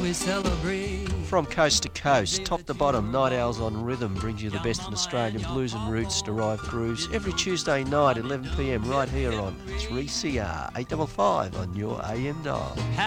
we celebrate. From coast to coast, top to bottom, Night Owls on Rhythm brings you the best in Australian blues and roots-derived grooves every Tuesday night, 11 p.m, right here on 3CR 855 on your AM dial.